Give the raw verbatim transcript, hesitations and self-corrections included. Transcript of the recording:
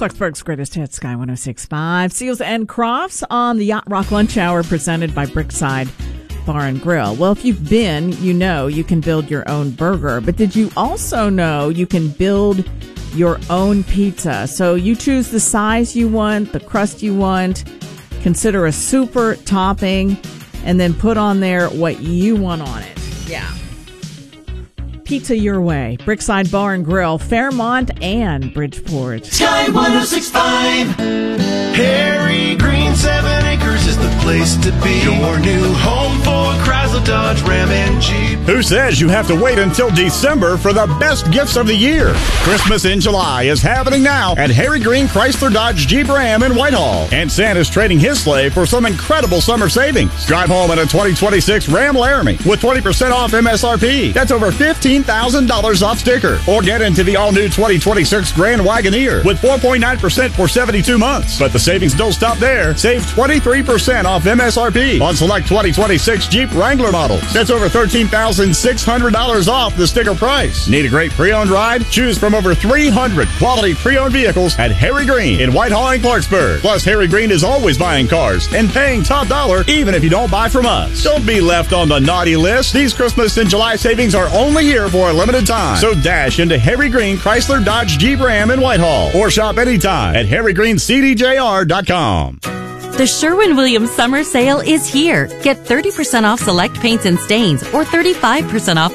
Clarksburg's greatest hits, Sky one oh six point five. Seals and Crofts on the Yacht Rock Lunch Hour presented by Brickside Bar and Grill. Well, if you've been, you know you can build your own burger. But did you also know you can build your own pizza? So you choose the size you want, the crust you want, consider a super topping, and then put on there what you want on it. Yeah. Pizza your way. Brickside Bar and Grill, Fairmont and Bridgeport. Sky one oh six point five. Harry Green, seven acres is the place to be. Your new home for Chrysler, Dodge, Ram, and Jeep. Who says you have to wait until December for the best gifts of the year? Christmas in July is happening now at Harry Green Chrysler, Dodge, Jeep, Ram in Whitehall. And Santa's trading his sleigh for some incredible summer savings. Drive home in a twenty twenty-six Ram Laramie with twenty percent off M S R P. That's over fifteen thousand dollars off sticker. Or get into the all-new twenty twenty-six Grand Wagoneer with four point nine percent for seventy-two months. But the savings don't stop there. Save twenty-three percent off M S R P on select twenty twenty-six Jeep Wrangler models. That's over thirteen thousand six hundred dollars off the sticker price. Need a great pre-owned ride? Choose from over three hundred quality pre-owned vehicles at Harry Green in Whitehall and Clarksburg. Plus, Harry Green is always buying cars and paying top dollar even if you don't buy from us. Don't be left on the naughty list. These Christmas and July savings are only here for a limited time. So dash into Harry Green Chrysler, Dodge, Jeep, Ram in Whitehall or shop anytime at harry green c d j r dot com. The Sherwin-Williams Summer Sale is here. Get thirty percent off select paints and stains or thirty-five percent off